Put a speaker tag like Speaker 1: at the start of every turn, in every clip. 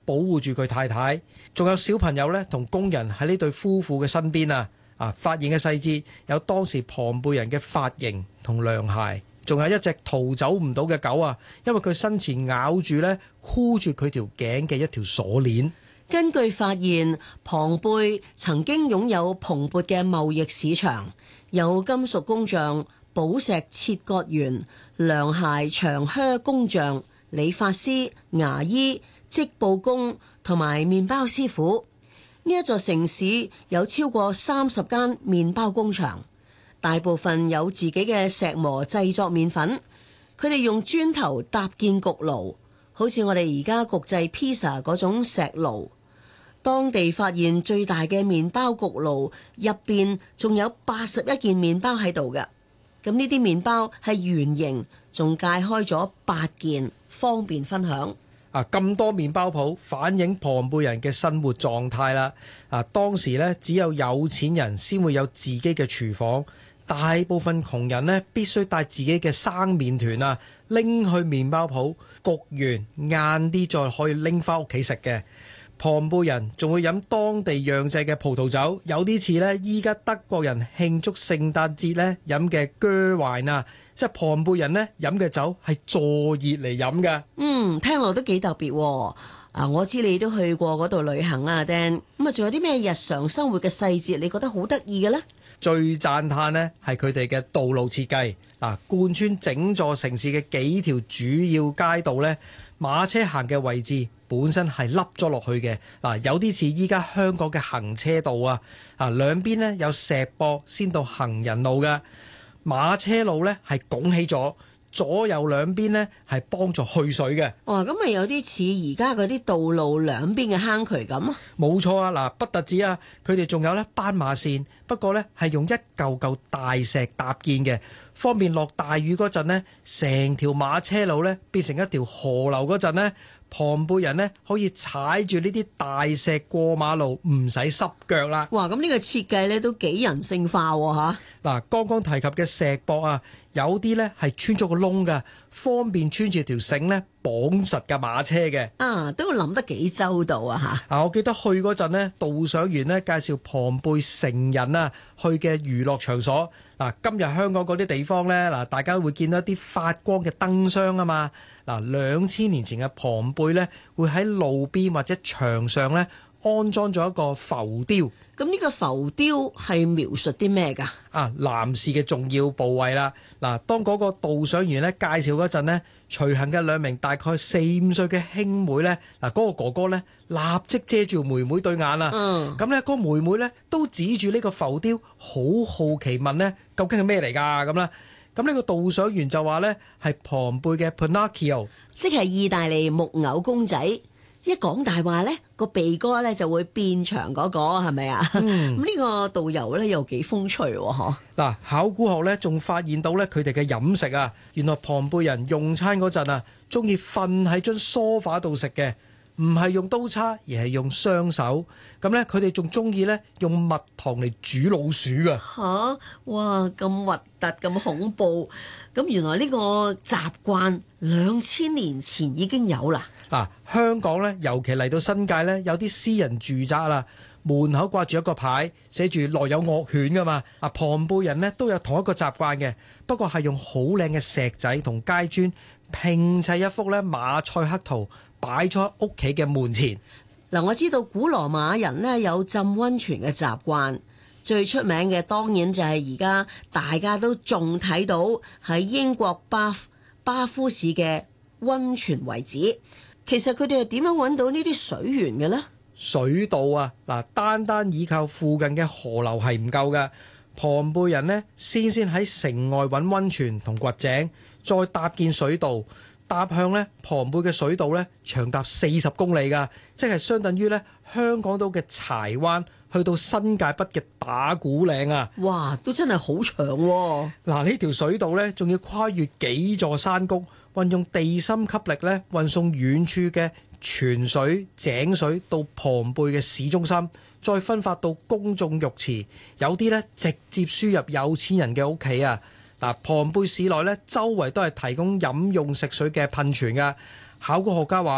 Speaker 1: 保護住佢太太，仲有小朋友呢同工人喺呢對夫婦嘅身邊啊！發現嘅細節有當時龐貝人嘅髮型同涼鞋，仲有一隻逃走唔到嘅狗啊！因為佢生前咬住呢箍住佢條頸嘅一條鎖鏈。
Speaker 2: 根據發現，龐貝曾經擁有蓬勃嘅貿易市場，有金屬工匠、寶石切割員、涼鞋長靴工匠、理髮師、牙醫、織布工同埋麵包師傅。呢一座城市有超過30間麵包工廠，大部分有自己嘅石磨製作麵粉。佢哋用磚頭搭建焗爐，好似我哋而家焗製披薩嗰種石爐。當地發現最大嘅麵包焗爐入邊仲有81件麵包喺度嘅。咁呢啲麵包係圓形，仲界開咗8件，方便分享。
Speaker 1: 咁多麵包鋪反映龐貝人嘅生活狀態啦。當時呢，只有有錢人先會有自己嘅廚房，大部分窮人呢，必須帶自己嘅生麵團啊，拎去麵包鋪焗完，晏啲再可以拎翻屋企食嘅。龐貝人仲會飲當地釀製嘅葡萄酒，有啲似呢依家德國人慶祝聖誕節呢飲嘅啤酒啊。即係龐貝人呢飲嘅酒係坐熱嚟飲嘅。
Speaker 2: 聽落都幾特別喎。我知你都去過嗰度旅行啊，Dan。咁啊，仲有啲咩日常生活嘅細節你覺得好得意嘅呢？
Speaker 1: 最讚嘆呢係佢哋嘅道路設計。貫穿整座城市嘅幾條主要街道呢，馬車行嘅位置本身係凹咗落去嘅。有啲似依家香港嘅行車道啊。兩邊呢有石壆先到行人路嘅。馬車路咧係拱起咗，左右兩邊呢係幫助去水嘅。
Speaker 2: 咁咪有啲似而家嗰啲道路兩邊嘅坑渠咁啊？
Speaker 1: 冇錯啊！不特止啊，佢哋仲有咧斑馬線，不過呢係用一嚿嚿大石搭建嘅，方便落大雨嗰陣呢，成條馬車路呢變成一條河流嗰陣呢，龐貝人呢可以踩住呢啲大石過馬路，唔使濕腳啦。
Speaker 2: 哇！咁呢個設計呢都幾人性化喎。
Speaker 1: 剛剛提及嘅石壆啊，有啲呢係穿咗個窿㗎，方便穿住條繩呢綁實架馬車嘅。
Speaker 2: 都諗得幾周到啊嚇！
Speaker 1: 我記得去嗰陣呢，導賞員呢介紹龐貝成人啊去嘅娛樂場所。今日香港嗰啲地方呢，大家會見到一啲發光嘅燈箱啊嘛。2000年前嘅龐貝呢，會喺路邊或者牆上呢安裝咗一個浮雕。
Speaker 2: 咁呢個浮雕係描述啲咩㗎？
Speaker 1: 男士嘅重要部位啦。當嗰個導賞員呢介紹嗰陣呢，隨行嘅兩名大概4-5歲嘅兄妹呢，嗰個哥哥呢立即遮住妹妹對眼啦。咁呢嗰個妹妹呢都指住呢個浮雕，好好奇問呢究竟係咩嚟㗎咁啦。咁呢個導賞員就話呢係龐貝嘅 Pinocchio，
Speaker 2: 即係意大利木偶公仔。一講大話呢個鼻哥呢就會變長嗰個係咪啊？咁呢個導遊呢又幾風趣喎。
Speaker 1: 考古學呢仲發現到呢佢哋嘅飲食啊，原來龐貝人用餐嗰陣啊，中意瞓喺張梳化度食嘅，唔係用刀叉而係用雙手。咁呢佢哋仲中意呢用蜜糖嚟煮老鼠㗎。
Speaker 2: 哇！咁核突咁恐怖。咁原來呢個習慣2000年前已經有啦。
Speaker 1: 香港呢，尤其嚟到新界呢，有啲私人住宅啦，門口掛住一個牌，寫住內有惡犬噶嘛。龐貝人呢都有同一個習慣嘅，不過係用好靚嘅石仔同街磚拼砌一幅呢馬賽克圖，擺咗喺屋企嘅門前。
Speaker 2: 我知道古羅馬人呢有浸溫泉嘅習慣，最出名嘅當然就係而家大家都仲睇到喺英國巴夫市嘅溫泉遺址。其實佢哋係點樣揾到呢啲水源嘅呢？
Speaker 1: 水道啊，單依靠附近嘅河流係唔夠嘅。龐貝人呢，先喺城外揾溫泉同掘井，再搭建水道。搭向呢龐貝嘅水道呢，長達40公里㗎，即係相等於呢香港島嘅柴灣去到新界北嘅打鼓嶺啊！
Speaker 2: 哇，都真係好長喎！
Speaker 1: 呢條水道呢，仲要跨越幾座山谷，運用地心吸力呢，運送遠處嘅泉水、井水到龐貝嘅市中心，再分發到公眾浴池，有啲呢直接輸入有錢人嘅屋企啊！龐貝市內呢，周圍都係提供飲用食水嘅噴泉㗎。考古學家話，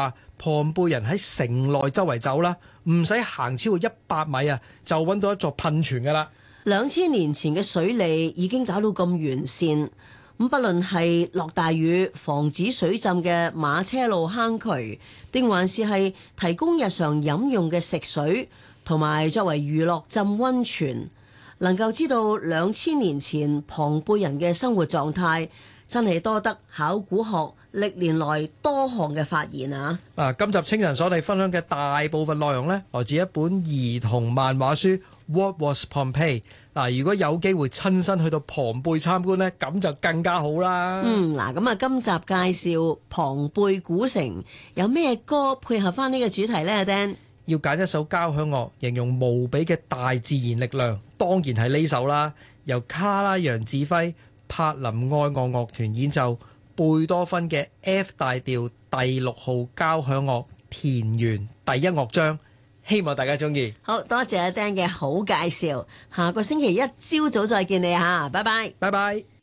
Speaker 1: 龐貝人喺城內周圍走啦，唔使行超過100米啊，就揾到一座噴泉噶啦。
Speaker 2: 2000年前嘅水利已經搞到咁完善，咁不論係落大雨防止水浸嘅馬車路坑渠，定還是係提供日常飲用嘅食水，同埋作為娛樂浸溫泉，能夠知道2000年前龐貝人嘅生活狀態，真係多得考古學歷年來多項嘅發現啊！
Speaker 1: 今集清晨所地分享嘅大部分內容呢，來自一本兒童漫畫書《What Was Pompeii》。如果有機會親身去到龐貝參觀呢，咁就更加好啦。
Speaker 2: 咁啊，今集介紹龐貝古城，有咩歌配合翻呢個主題呢？阿 Dan
Speaker 1: 要揀一首交響樂，形容無比嘅大自然力量，當然係呢首啦。由卡拉揚指揮，柏林愛樂樂團演奏，貝多芬嘅 F 大調第6號交響樂田園第1樂章。希望大家中意。
Speaker 2: 好多謝阿 Dan 嘅好介紹，下個星期一朝早再見你嚇，拜拜。
Speaker 1: 拜拜。